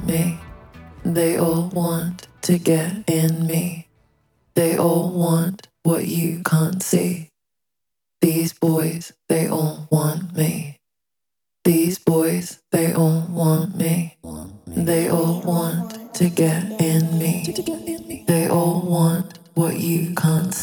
me. They all want to get in me. They all want what you can't see. These boys, they all want me. These boys, they all want me. They all want to get in me. They all want what you can't see.